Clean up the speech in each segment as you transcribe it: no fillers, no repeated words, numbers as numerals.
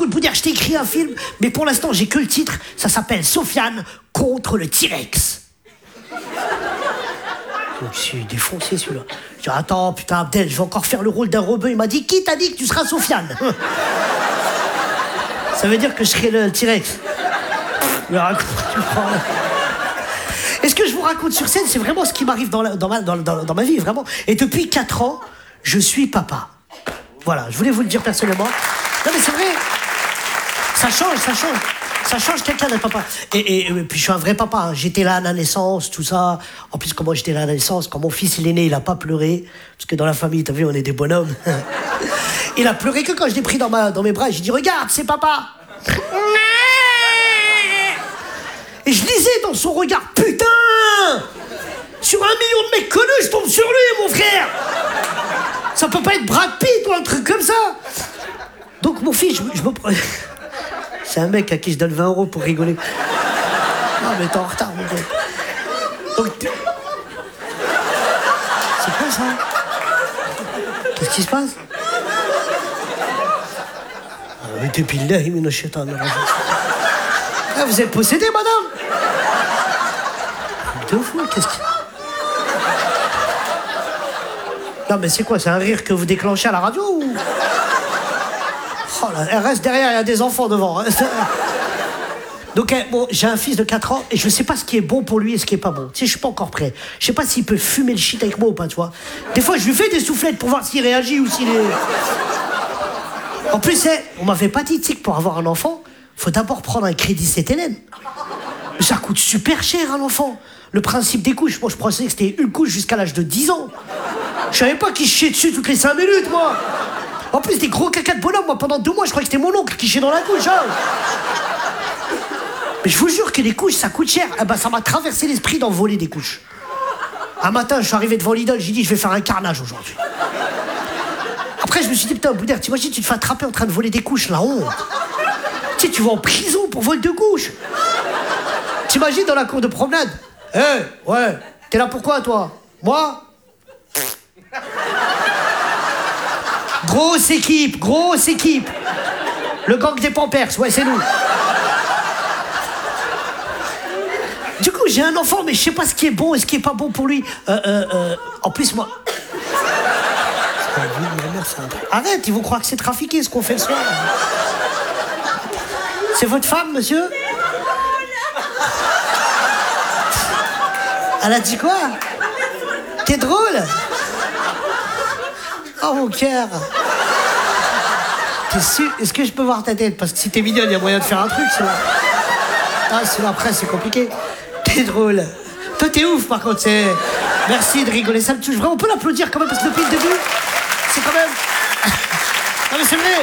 vous dire, je t'ai écrit un film, mais pour l'instant, j'ai que le titre. Ça s'appelle Sofiane contre le T-Rex. Donc, je suis défoncé, celui-là. Je dis, attends, putain, Abdel, je vais encore faire le rôle d'un rebeu. Il m'a dit, qui t'a dit que tu seras Sofiane? Ça veut dire que je serai le T-Rex. Et ce que je vous raconte sur scène, c'est vraiment ce qui m'arrive dans ma vie, vraiment. Et depuis 4 ans, je suis papa. Voilà, je voulais vous le dire personnellement. Non mais c'est vrai, ça change quelqu'un d'être papa. Et puis je suis un vrai papa, hein. J'étais là à la naissance, tout ça. En plus, comment j'étais là à la naissance, quand mon fils il est né, il a pas pleuré. Parce que dans la famille, t'as vu, on est des bonhommes. Il a pleuré que quand je l'ai pris dans mes bras. J'ai dit, regarde, c'est papa. Et je lisais dans son regard, putain, sur 1 million de mecs connus, je tombe sur lui, mon frère. Ça peut pas être Brad Pitt ou un truc comme ça. Donc mon fils, je me prends... C'est un mec à qui je donne 20 € pour rigoler. Non mais t'es en retard, mon gars. Donc... C'est quoi ça? Qu'est-ce qui se passe? Ah, vous êtes possédé, madame? De fou, qu'est-ce que... Non mais c'est quoi, c'est un rire que vous déclenchez à la radio ou... Oh là, elle reste derrière, il y a des enfants devant. Donc bon, j'ai un fils de 4 ans et je sais pas ce qui est bon pour lui et ce qui est pas bon. Tu sais, je suis pas encore prêt. Je sais pas s'il peut fumer le shit avec moi ou pas, tu vois. Des fois, je lui fais des soufflettes pour voir s'il réagit ou s'il est... En plus, on m'avait pas dit, tu sais, que pour avoir un enfant, faut d'abord prendre un crédit CTLM. Ça coûte super cher, un enfant. Le principe des couches, moi, je pensais que c'était une couche jusqu'à l'âge de 10 ans. Je savais pas qu'il chiait dessus toutes les 5 minutes, moi. En plus, des gros caca de bonhomme, moi, pendant 2 mois, je croyais que c'était mon oncle qui chiait dans la couche, hein. Mais je vous jure que les couches, ça coûte cher. Eh ben, ça m'a traversé l'esprit d'en voler des couches. Un matin, je suis arrivé devant Lidl, j'ai dit, je vais faire un carnage aujourd'hui. Après, je me suis dit, putain, Boudère, t'imagines, tu te fais attraper en train de voler des couches, la honte. Tu sais, tu vas en prison pour vol de couches. T'imagines dans la cour de promenade? Ouais, t'es là pourquoi, toi? Moi? Grosse équipe. Le gang des Pampers, ouais, c'est nous. Du coup, j'ai un enfant, mais je sais pas ce qui est bon et ce qui est pas bon pour lui. En plus, moi... Arrête, ils vont croire que c'est trafiqué, ce qu'on fait le soir. C'est votre femme, monsieur? Elle a dit quoi? T'es drôle? Oh, mon cœur. T'es sûr? Est-ce que je peux voir ta tête? Parce que si t'es mignonne, il y a moyen de faire un truc, sinon... Ah, sinon après, c'est compliqué. T'es drôle. Toi, t'es ouf, par contre, c'est... Merci de rigoler, ça me touche vraiment. On peut l'applaudir quand même, parce que depuis le début, c'est quand même... Non, mais c'est vrai.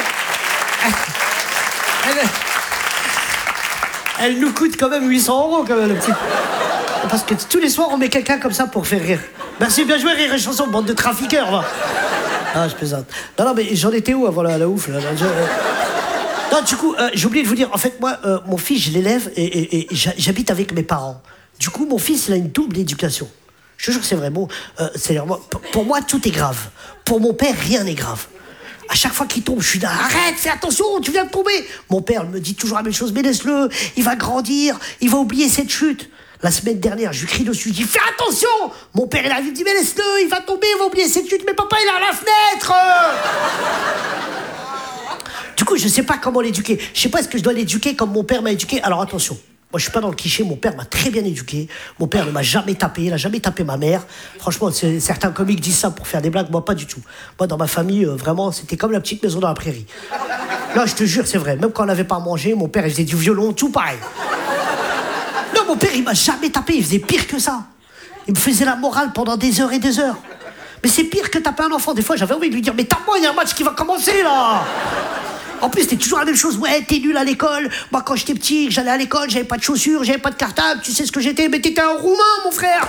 Elle nous coûte quand même 800 € quand même, le petit. Parce que tous les soirs, on met quelqu'un comme ça pour faire rire. Merci, bien joué, Rire et Chanson, bande de trafiqueurs, va. Ah, je plaisante. Non, mais j'en étais où avant la ouf, là, Non, du coup, j'ai oublié de vous dire, en fait, moi, mon fils, je l'élève et j'habite avec mes parents. Du coup, mon fils, il a une double éducation. Je te jure que c'est vrai. Bon, pour moi, tout est grave. Pour mon père, rien n'est grave. À chaque fois qu'il tombe, je suis là, arrête, fais attention, tu viens de tomber. Mon père me dit toujours la même chose, mais laisse-le, il va grandir, il va oublier cette chute. La semaine dernière, je lui crie dessus, je dis, fais attention. Mon père, il arrive, il me dit, mais laisse-le, il va tomber, il va oublier cette chute. Mais papa, il est à la fenêtre. Du coup, je sais pas comment l'éduquer. Je sais pas, est-ce que je dois l'éduquer comme mon père m'a éduqué. Alors attention. Moi, je suis pas dans le cliché, mon père m'a très bien éduqué. Mon père ne m'a jamais tapé, il a jamais tapé ma mère. Franchement, certains comiques disent ça pour faire des blagues, moi pas du tout. Moi, dans ma famille, vraiment, c'était comme la petite maison dans la prairie. Là, je te jure, c'est vrai. Même quand on n'avait pas à manger, mon père, il faisait du violon, tout pareil. Non, mon père, il m'a jamais tapé, il faisait pire que ça. Il me faisait la morale pendant des heures et des heures. Mais c'est pire que taper un enfant. Des fois, j'avais envie de lui dire, mais tape-moi, il y a un match qui va commencer, là. En plus, c'était toujours la même chose. Ouais, t'es nul à l'école. Moi, quand j'étais petit, j'allais à l'école, j'avais pas de chaussures, j'avais pas de cartable. Tu sais ce que j'étais? Mais t'étais un Roumain, mon frère.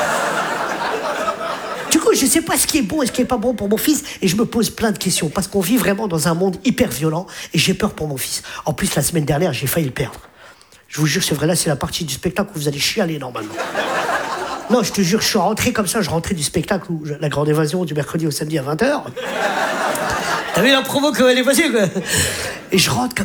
Du coup, je sais pas ce qui est bon et ce qui est pas bon pour mon fils. Et je me pose plein de questions. Parce qu'on vit vraiment dans un monde hyper violent. Et j'ai peur pour mon fils. En plus, la semaine dernière, j'ai failli le perdre. Je vous jure, c'est vrai, là, c'est la partie du spectacle où vous allez chialer, normalement. Non, je te jure, je suis rentré comme ça. Je rentrais du spectacle où la grande évasion du mercredi au samedi à 20h. T'as vu la promo comme elle est passée, quoi. Et je rentre comme